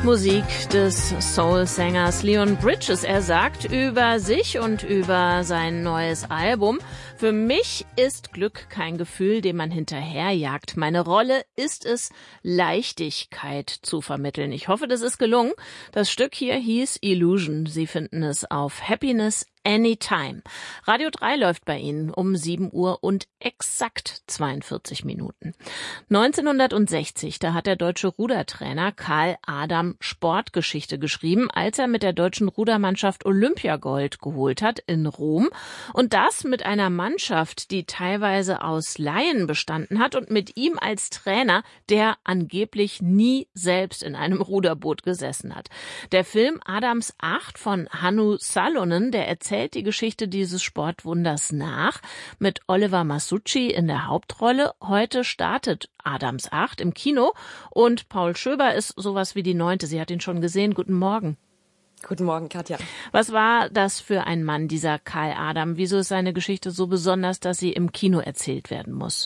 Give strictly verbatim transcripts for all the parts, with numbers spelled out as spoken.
Musik des Soul-Sängers Leon Bridges. Er sagt über sich und über sein neues Album: Für mich ist Glück kein Gefühl, dem man hinterherjagt. Meine Rolle ist es, Leichtigkeit zu vermitteln. Ich hoffe, das ist gelungen. Das Stück hier hieß Illusion. Sie finden es auf Happiness Anytime. Radio drei läuft bei Ihnen um sieben Uhr und exakt zweiundvierzig Minuten. neunzehnhundertsechzig, da hat der deutsche Rudertrainer Karl Adam Sportgeschichte geschrieben, als er mit der deutschen Rudermannschaft Olympiagold geholt hat in Rom. Und das mit einer Mannschaft, die teilweise aus Laien bestanden hat und mit ihm als Trainer, der angeblich nie selbst in einem Ruderboot gesessen hat. Der Film Adams Acht von Hannu Salonen, der erzählt die Geschichte dieses Sportwunders nach, mit Oliver Masucci in der Hauptrolle. Heute startet Adams Acht im Kino und Paul Schöber ist sowas wie die Neunte. Sie hat ihn schon gesehen. Guten Morgen. Guten Morgen, Katja. Was war das für ein Mann, dieser Karl Adam? Wieso ist seine Geschichte so besonders, dass sie im Kino erzählt werden muss?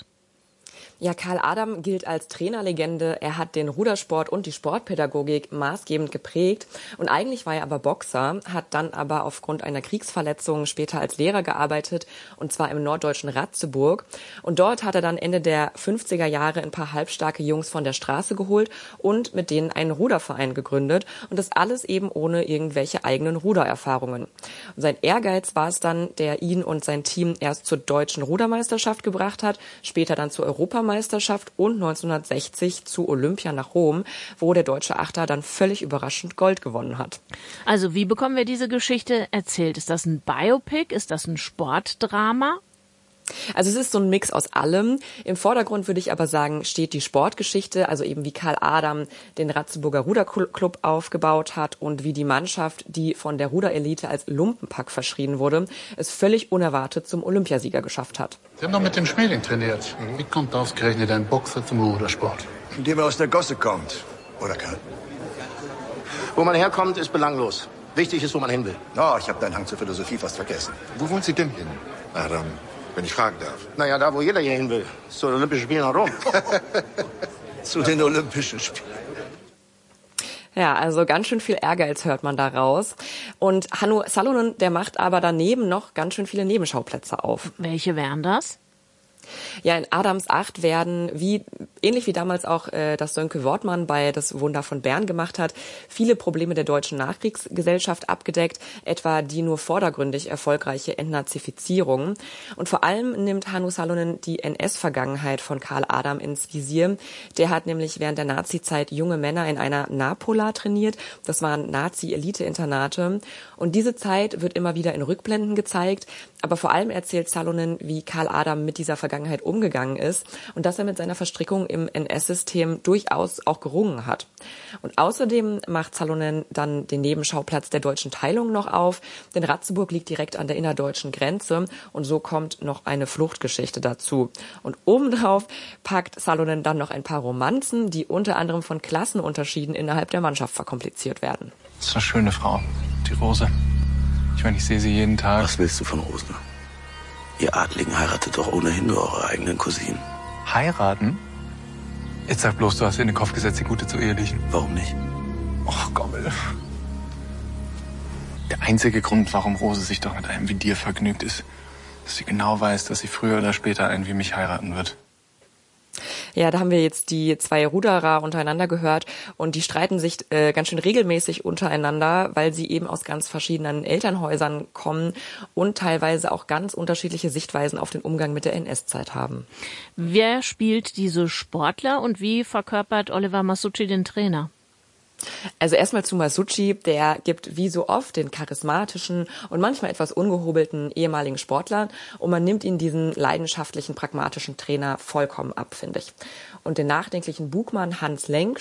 Ja, Karl Adam gilt als Trainerlegende. Er hat den Rudersport und die Sportpädagogik maßgebend geprägt. Und eigentlich war er aber Boxer, hat dann aber aufgrund einer Kriegsverletzung später als Lehrer gearbeitet, und zwar im norddeutschen Ratzeburg. Und dort hat er dann Ende der fünfziger Jahre ein paar halbstarke Jungs von der Straße geholt und mit denen einen Ruderverein gegründet. Und das alles eben ohne irgendwelche eigenen Rudererfahrungen. Und sein Ehrgeiz war es dann, der ihn und sein Team erst zur deutschen Rudermeisterschaft gebracht hat, später dann zur Europameisterschaft und neunzehnhundertsechzig zu Olympia nach Rom, wo der deutsche Achter dann völlig überraschend Gold gewonnen hat. Also wie bekommen wir diese Geschichte erzählt? Ist das ein Biopic? Ist das ein Sportdrama? Also es ist so ein Mix aus allem. Im Vordergrund würde ich aber sagen, steht die Sportgeschichte, also eben wie Karl Adam den Ratzeburger Ruderclub aufgebaut hat und wie die Mannschaft, die von der Ruderelite als Lumpenpack verschrien wurde, es völlig unerwartet zum Olympiasieger geschafft hat. Sie haben doch mit dem Schmeling trainiert. Wie kommt ausgerechnet ein Boxer zum Rudersport? Indem er aus der Gosse kommt, oder Karl? Wo man herkommt, ist belanglos. Wichtig ist, wo man hin will. Oh, ich habe deinen Hang zur Philosophie fast vergessen. Wo wollen Sie denn hin, Adam? Wenn ich fragen darf. Naja, da, wo jeder hier hin will. Zu den Olympischen Spielen nach Rom. Zu den Olympischen Spielen. Ja, also ganz schön viel Ehrgeiz hört man da raus. Und Hannu Salonen, der macht aber daneben noch ganz schön viele Nebenschauplätze auf. Welche wären das? Ja, in Adams Acht werden, wie ähnlich wie damals auch äh, das Sönke Wortmann bei Das Wunder von Bern gemacht hat, viele Probleme der deutschen Nachkriegsgesellschaft abgedeckt, etwa die nur vordergründig erfolgreiche Entnazifizierung. Und vor allem nimmt Hannu Salonen die N S-Vergangenheit von Karl Adam ins Visier. Der hat nämlich während der Nazi-Zeit junge Männer in einer Napola trainiert. Das waren Nazi-Elite-Internate. Und diese Zeit wird immer wieder in Rückblenden gezeigt. Aber vor allem erzählt Salonen, wie Karl Adam mit dieser Vergangenheit umgegangen ist und dass er mit seiner Verstrickung im N S-System durchaus auch gerungen hat. Und außerdem macht Salonen dann den Nebenschauplatz der deutschen Teilung noch auf, denn Ratzeburg liegt direkt an der innerdeutschen Grenze und so kommt noch eine Fluchtgeschichte dazu. Und obendrauf packt Salonen dann noch ein paar Romanzen, die unter anderem von Klassenunterschieden innerhalb der Mannschaft verkompliziert werden. Das ist eine schöne Frau, die Rose. Ich meine, ich sehe sie jeden Tag. Was willst du von Rosen? Ihr Adligen heiratet doch ohnehin nur eure eigenen Cousinen. Heiraten? Jetzt sag bloß, du hast dir in den Kopf gesetzt, die Gute zu ehelichen. Warum nicht? Och, Gommel. Der einzige Grund, warum Rose sich doch mit einem wie dir vergnügt, ist, dass sie genau weiß, dass sie früher oder später einen wie mich heiraten wird. Ja, da haben wir jetzt die zwei Ruderer untereinander gehört und die streiten sich äh, ganz schön regelmäßig untereinander, weil sie eben aus ganz verschiedenen Elternhäusern kommen und teilweise auch ganz unterschiedliche Sichtweisen auf den Umgang mit der N S-Zeit haben. Wer spielt diese Sportler und wie verkörpert Oliver Masucci den Trainer? Also erstmal zu Masucci, der gibt wie so oft den charismatischen und manchmal etwas ungehobelten ehemaligen Sportler und man nimmt ihn diesen leidenschaftlichen, pragmatischen Trainer vollkommen ab, finde ich. Und den nachdenklichen Bugmann Hans Lenk